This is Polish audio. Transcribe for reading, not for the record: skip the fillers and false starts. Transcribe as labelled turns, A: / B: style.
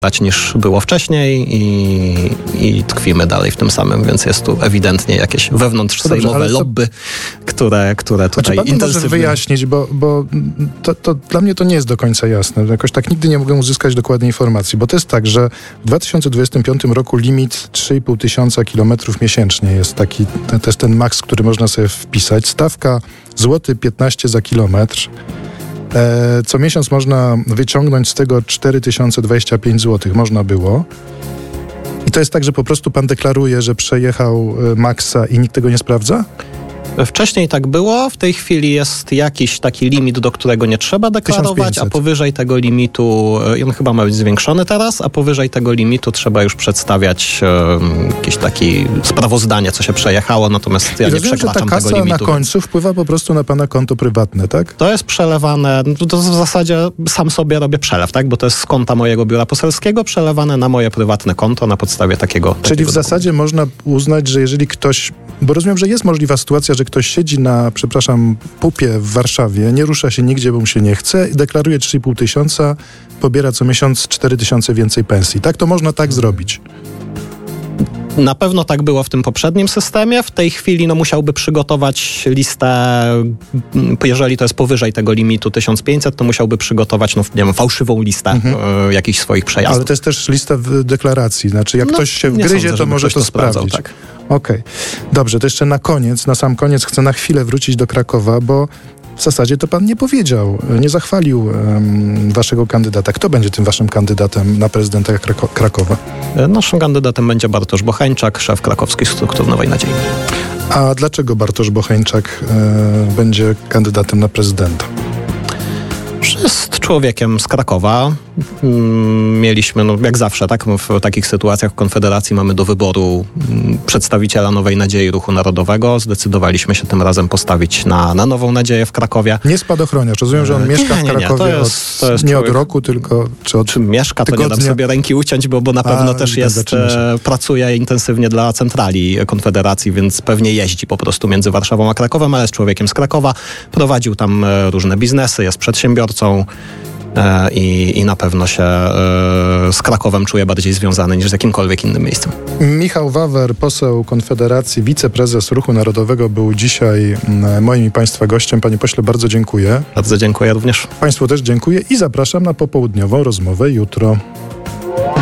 A: niż było wcześniej i tkwimy dalej w tym samym, więc jest tu ewidentnie jakieś wewnątrzsejmowe lobby, które tutaj
B: pan to może wyjaśnić, bo to dla mnie to nie jest do końca jasne. Jakoś tak nigdy nie mogę uzyskać dokładnej informacji, bo to jest tak, że w 2025 roku limit 3,5 tysiąca kilometrów miesięcznie jest taki, to jest ten maks, który można sobie wpisać. Stawka złoty 15 za kilometr. Co miesiąc można wyciągnąć z tego 4025 zł. Można było. I to jest tak, że po prostu pan deklaruje, że przejechał maksa i nikt tego nie sprawdza?
A: Wcześniej tak było, w tej chwili jest jakiś taki limit, do którego nie trzeba deklarować,
B: 1500.
A: a powyżej tego limitu, i on chyba ma być zwiększony teraz, a powyżej tego limitu trzeba już przedstawiać jakieś takie sprawozdanie, co się przejechało, natomiast ja nie przekraczam tego limitu.
B: Na końcu wpływa po prostu na pana konto prywatne, tak?
A: To jest przelewane, to w zasadzie sam sobie robię przelew, tak? Bo to jest z konta mojego biura poselskiego przelewane na moje prywatne konto na podstawie takiego
B: Czyli w zasadzie można uznać, że jeżeli ktoś, bo rozumiem, że jest możliwa sytuacja, że ktoś siedzi na, pupie w Warszawie, nie rusza się nigdzie, bo mu się nie chce i deklaruje 3,5 tysiąca, pobiera co miesiąc 4 tysiące więcej pensji. Tak? To można tak zrobić.
A: Na pewno tak było w tym poprzednim systemie. W tej chwili musiałby przygotować listę, jeżeli to jest powyżej tego limitu 1500, to musiałby przygotować, fałszywą listę jakichś swoich przejazdów.
B: Ale to jest też lista w deklaracji. Znaczy, jak ktoś się wgryzie, sądzę, to może to sprawdzić. Tak. Okej. Dobrze, to jeszcze na sam koniec chcę na chwilę wrócić do Krakowa, bo w zasadzie to pan nie powiedział, nie zachwalił waszego kandydata. Kto będzie tym waszym kandydatem na prezydenta Krakowa?
A: Naszym kandydatem będzie Bartosz Bocheńczak, szef krakowskich struktur Nowej Nadziei.
B: A dlaczego Bartosz Bocheńczak będzie kandydatem na prezydenta?
A: Jest człowiekiem z Krakowa. Mieliśmy, jak zawsze, tak, w takich sytuacjach w Konfederacji mamy do wyboru przedstawiciela Nowej Nadziei Ruchu Narodowego. Zdecydowaliśmy się tym razem postawić na Nową Nadzieję w Krakowie.
B: Nie spadochroniarz. Rozumiem, że on mieszka w Krakowie
A: to jest
B: nie od roku, tylko
A: czy mieszka, to nie dam sobie ręki uciąć, bo na pewno też pracuje intensywnie dla centrali Konfederacji, więc pewnie jeździ po prostu między Warszawą a Krakowem, ale jest człowiekiem z Krakowa. Prowadził tam różne biznesy, jest przedsiębiorcą. I na pewno się z Krakowem czuje bardziej związany niż z jakimkolwiek innym miejscem.
B: Michał Wawer, poseł Konfederacji, wiceprezes Ruchu Narodowego, był dzisiaj moim i państwa gościem. Panie pośle, bardzo dziękuję.
A: Bardzo dziękuję również.
B: Państwu też dziękuję i zapraszam na popołudniową rozmowę jutro.